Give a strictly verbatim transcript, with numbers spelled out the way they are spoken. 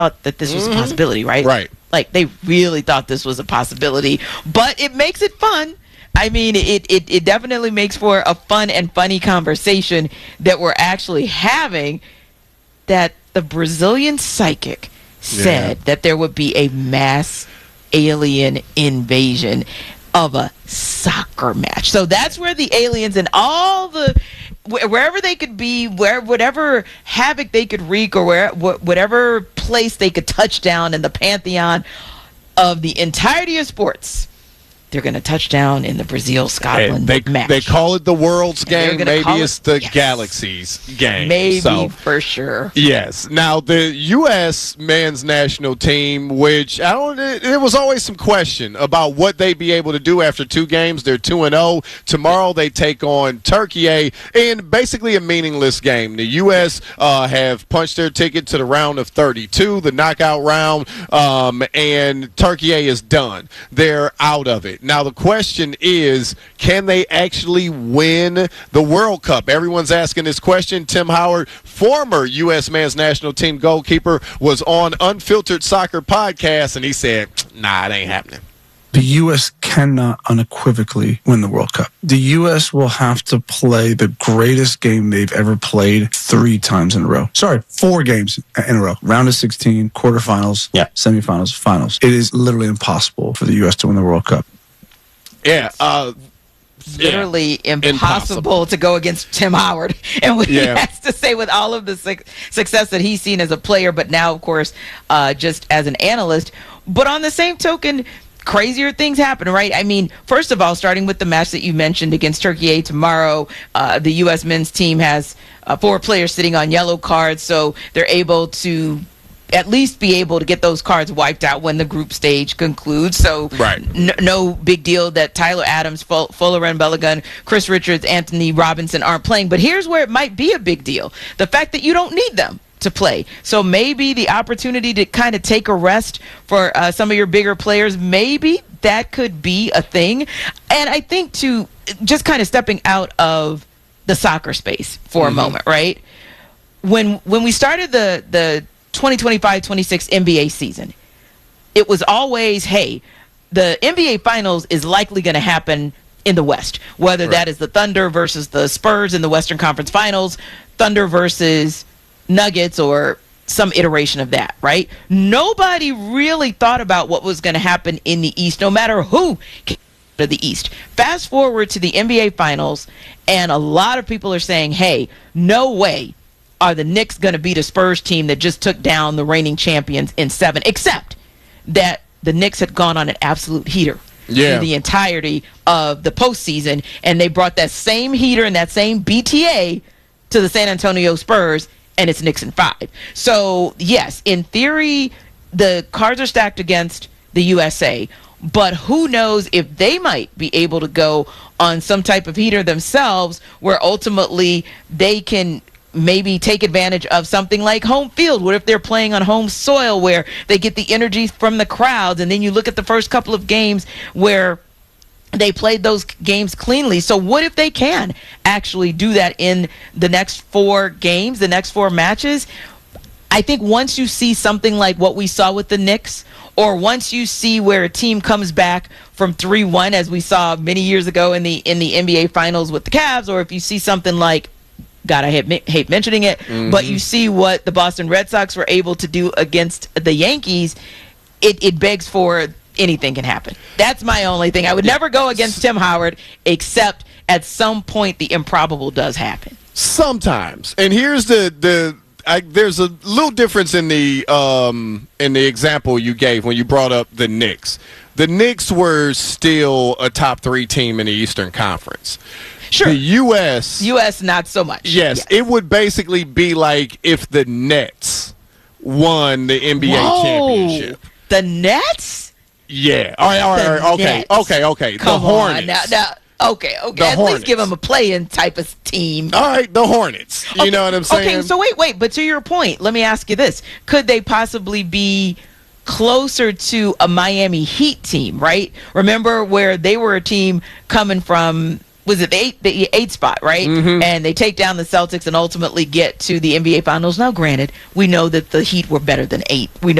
thought that this was mm-hmm. a possibility, right? Right. Like, they really thought this was a possibility. But it makes it fun. I mean, it, it, it definitely makes for a fun and funny conversation that we're actually having, that the Brazilian psychic said yeah. that there would be a mass alien invasion of a soccer match. So that's where the aliens and all the wherever they could be, where whatever havoc they could wreak, or where whatever place they could touch down in the pantheon of the entirety of sports, they're going to touch down in the Brazil-Scotland they, match. They call it the world's game. Maybe it's it, the yes. galaxy's game. Maybe, so, for sure. Yes. Now, the U S men's national team, which I don't, it, it was always some question about what they'd be able to do after two games. They're two and oh. Tomorrow they take on Turkey in basically a meaningless game. The U S uh, have punched their ticket to the round of thirty-two, the knockout round, um, and Turkey is done. They're out of it. Now, the question is, can they actually win the World Cup? Everyone's asking this question. Tim Howard, former U S men's national team goalkeeper, was on Unfiltered Soccer podcast, and he said, nah, it ain't happening. The U S cannot unequivocally win the World Cup. The U S will have to play the greatest game they've ever played three times in a row. Sorry, four games in a row. Round of sixteen, quarterfinals, yeah. semifinals, finals. It is literally impossible for the U S to win the World Cup. Yeah, uh, literally yeah. impossible, impossible to go against Tim Howard and what yeah. he has to say with all of the su- success that he's seen as a player, but now, of course, uh, just as an analyst. But on the same token, crazier things happen, right? I mean, first of all, starting with the match that you mentioned against Turkey tomorrow, uh, the U S men's team has uh, four players sitting on yellow cards, so they're able to at least be able to get those cards wiped out when the group stage concludes. So right. n- no big deal that Tyler Adams, Full- Fuller and Balogun, Chris Richards, Anthony Robinson aren't playing. But here's where it might be a big deal. The fact that you don't need them to play. So maybe the opportunity to kind of take a rest for uh, some of your bigger players, maybe that could be a thing. And I think, to just kind of stepping out of the soccer space for mm-hmm. a moment, right? When when we started the the twenty twenty-five twenty-six N B A season, it was always, hey, the N B A Finals is likely going to happen in the West, whether right. that is the Thunder versus the Spurs in the Western Conference Finals, Thunder versus Nuggets, or some iteration of that, right? Nobody really thought about what was going to happen in the East, no matter who came to the East. Fast forward to the N B A Finals, and a lot of people are saying, hey, no way are the Knicks going to beat a Spurs team that just took down the reigning champions in seven, except that the Knicks had gone on an absolute heater yeah. through the entirety of the postseason, and they brought that same heater and that same B T A to the San Antonio Spurs, and it's Knicks in five. So, yes, in theory, the cards are stacked against the U S A, but who knows if they might be able to go on some type of heater themselves, where ultimately they can maybe take advantage of something like home field. What if they're playing on home soil where they get the energy from the crowds, and then you look at the first couple of games where they played those games cleanly. So what if they can actually do that in the next four games, the next four matches? I think once you see something like what we saw with the Knicks, or once you see where a team comes back from three one, as we saw many years ago in the in the N B A Finals with the Cavs, or if you see something like, God, I hate, hate mentioning it, mm-hmm. but you see what the Boston Red Sox were able to do against the Yankees, it, it begs for anything can happen. That's my only thing. I would never go against Tim Howard, except at some point the improbable does happen. Sometimes. And here's the the I, there's a little difference in the um, in the example you gave when you brought up the Knicks. The Knicks were still a top three team in the Eastern Conference. Sure. The U S U S not so much. Yes, yes, it would basically be like if the Nets won the N B A Whoa, championship. The Nets? Yeah. All right, all right, all right. Okay, Nets. okay, okay. Come the Hornets. On. Now, now, okay, okay. The At Hornets. least give them a play-in type of team. All right, the Hornets. You okay. know what I'm saying? Okay, so wait, wait. But to your point, let me ask you this. Could they possibly be closer to a Miami Heat team, right? Remember where they were a team coming from was it the eight, the eight spot, right? Mm-hmm. And they take down the Celtics and ultimately get to the N B A Finals. Now, granted, we know that the Heat were better than eight. We